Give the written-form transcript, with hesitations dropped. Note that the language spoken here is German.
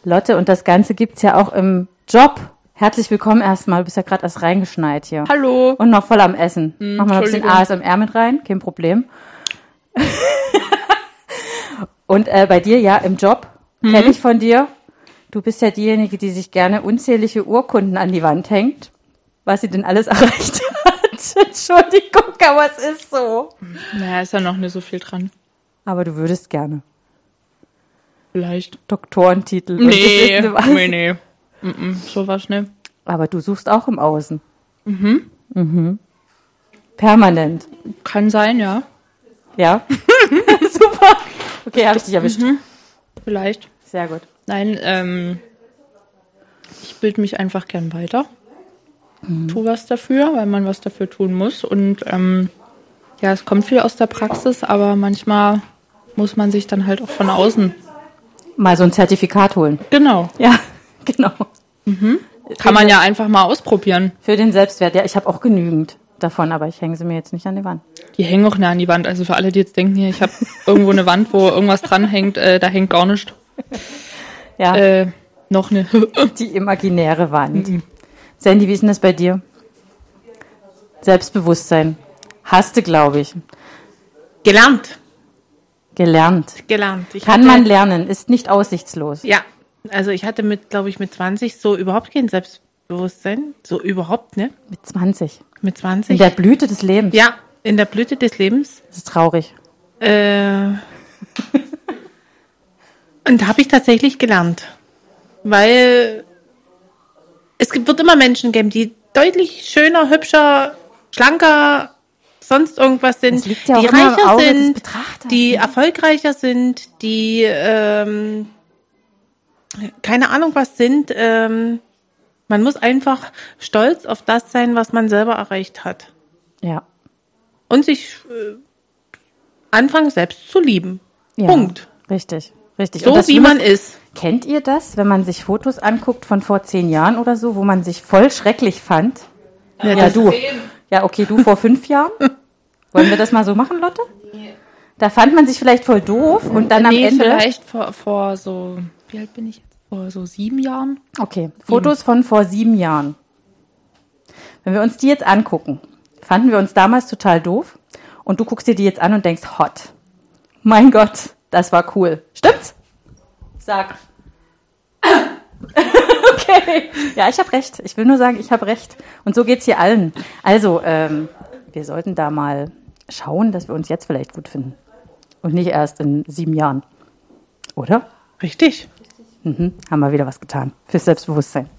Lotte, und das Ganze gibt's ja auch im Job. Herzlich willkommen erstmal. Du bist ja gerade erst reingeschneit hier. Hallo. Und noch voll am Essen. Mach mal noch ein bisschen ASMR mit rein, kein Problem. Und bei dir, ja, im Job, kenne ich von dir. Du bist ja diejenige, die sich gerne unzählige Urkunden an die Wand hängt, was sie denn alles erreicht hat. Entschuldigung, aber es ist so. Naja, ist ja noch nicht so viel dran. Aber du würdest gerne. Vielleicht. Doktorentitel. Nee. Sowas nicht. Aber du suchst auch im Außen. Permanent. Kann sein, ja. Ja? Super. Okay, habe ich dich erwischt. Vielleicht. Sehr gut. Nein, ich bilde mich einfach gern weiter. Tu was dafür, weil man was dafür tun muss. Und ja, es kommt viel aus der Praxis, aber manchmal muss man sich dann halt auch von außen mal so ein Zertifikat holen. Genau. Ja, genau. Kann man ja einfach mal ausprobieren. Für den Selbstwert. Ja, ich habe auch genügend davon, aber ich hänge sie mir jetzt nicht an die Wand. Die hängen auch nicht an die Wand. Also für alle, die jetzt denken, hier, ich habe irgendwo eine Wand, wo irgendwas dran hängt, da hängt gar nichts. Ja. Noch eine. Die imaginäre Wand. Sandy, wie ist denn das bei dir? Selbstbewusstsein. Hast du, glaube ich. Gelernt. Kann man lernen, ist nicht aussichtslos. Ja, also ich hatte mit 20 so überhaupt kein Selbstbewusstsein. So überhaupt, ne? Mit 20. Mit 20. In der Blüte des Lebens. Ja, in der Blüte des Lebens. Das ist traurig. Und da habe ich tatsächlich gelernt. Weil wird immer Menschen geben, die deutlich schöner, hübscher, schlanker, sonst irgendwas sind, Das liegt ja auch die immer im reicher Auge des sind, Betrachters, die ne? erfolgreicher sind, die keine Ahnung was sind. Man muss einfach stolz auf das sein, was man selber erreicht hat. Ja. Und sich anfangen selbst zu lieben. Ja. Punkt. Richtig. So Und das wie man ist. Kennt ihr das, wenn man sich Fotos anguckt von vor 10 Jahren oder so, wo man sich voll schrecklich fand? Ja, du. Ja, okay, du vor 5 Jahren. Wollen wir das mal so machen, Lotte? Da fand man sich vielleicht voll doof und dann am Ende... vielleicht vor so, wie alt bin ich jetzt? Vor so 7 Jahren? Okay, Fotos von vor 7 Jahren. Wenn wir uns die jetzt angucken, fanden wir uns damals total doof und du guckst dir die jetzt an und denkst, hot. Mein Gott, das war cool. Stimmt's? Sag. Okay. Ja, ich habe recht. Ich will nur sagen, ich habe recht. Und so geht's hier allen. Also, wir sollten da mal schauen, dass wir uns jetzt vielleicht gut finden. Und nicht erst in 7 Jahren. Oder? Richtig. Haben wir wieder was getan. Fürs Selbstbewusstsein.